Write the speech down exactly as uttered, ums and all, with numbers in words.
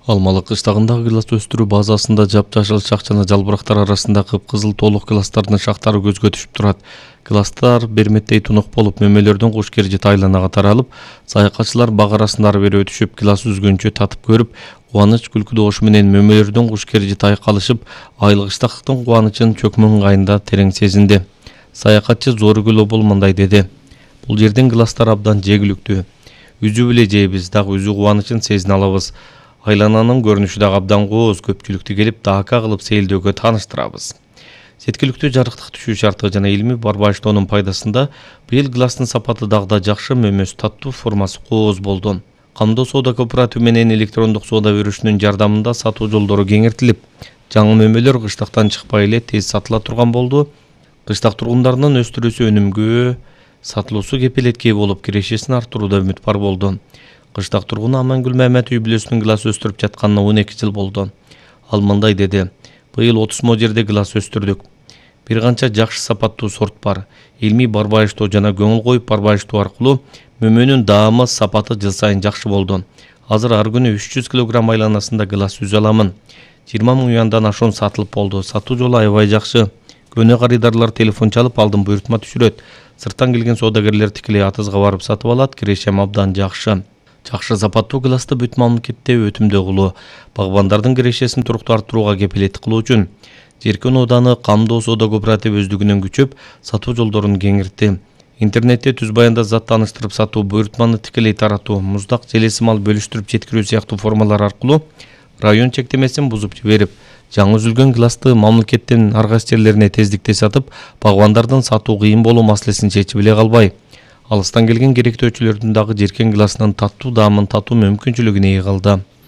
Алмалы кыштагындагы гилас өстүрүү базасында жапжашыл шак жана жалбырактар арасында кыпкызыл толук гиластардын шактары көзгө түшүп турат. Гиластар берметтей тунук болуп, мөмөлөрдүн куш кержит айланага таралып, саякатчылар бак арасында ары бери өтүшүп, гилас үзгөнчө татып көрүп, кубаныч күлкү добушу менен мөмөлөрдүн куш кержит айкалышып, айлыгычтактын кубанычын чөкмөн ыңгайында терең сезинди. Саякатчы Зоригүл Обол мындай деди: "Бул жердин гиластары абдан жегиликтүү. Үзүп эле жейбиз, дагы үзүү кубанычын сезине алабыз. Айлананын көрүнүшү дагы абдан кооз, көпчүлүктү келип дака кылып сейилдөөгө тааныштырабыз." Сеткиликтүү жарыктык түшүү шарты жана илимий барбаштоонун пайдасында быйыл гиластын сапаты дагы да жакшы, мөмөсү таттуу, формасы кооз болду. Камдоо соода кооперативи менен электрондук соода берүүчүнүн жардамында сатуу жолдору кеңейтилип, жаңы мөмөлөр кыштактан чыкпай эле тез сатыла турган болду. Кыштак тургундарынын өстүрүүсү өнүмгө, сатылуусу кепилетке болуп, кирешесин арттырууда үмүт бар болду. Кыштак тургуну Амангүл Мамет үй бүлөсүнүн гилас өстүрүп жатканына он эки жыл болду. Ал мындай деди: "Быйыл отуз мо жерде гилас өстүрдүк. Бир канча жакшы сапаттуу сорт бар. Илмий барбайыштоо жана көңүл коюп барбайыштоо аркылуу мөмөнүн даамы, сапаты жыл сайын жакшы болду. Азыр ар күнү үч жүз килограмм айланасында гилас үзө аламын. жыйырма миң уяндан ашуун сатылып болду. Сатуу жолу аябай жакшы. Көнө карыдарлар телефон чалып алдын буйртма түшүрөт. Сырттан келген соодагерлер тикелей атызга барып сатып алат. Кирешем абдан жакшы. Жакшы сапаттуу гиласты бүт мамлекетте өтүмдүү кылуу, багбандардын кирешесин туруктуу арттырууга кепилеттик кылуу үчүн Жеркен ооданы Камдоо соода кооперативи өздүгүнөн күчөп, сатуу жолдорун кеңиртти. Интернетте түз баянда зат тааныштырып сатуу, буйртманы тикелей таратуу, муздак, желеси мал бөлүштүрүп жеткирүү сыяктуу формалар аркылуу район чектемесин бузуп жиберип, жаңы үзүлгөн гиласты мамлекеттин ар кайсы жерлерине тездикте сатып, багбандардын сатуу кыйын болуу маселесин чечип эле калбай, алыстан келген керектөөчүлөрдүн дагы Жеркен гиласынын таттуу даамын татуу мүмкүнчүлүгүнө ээ кылды.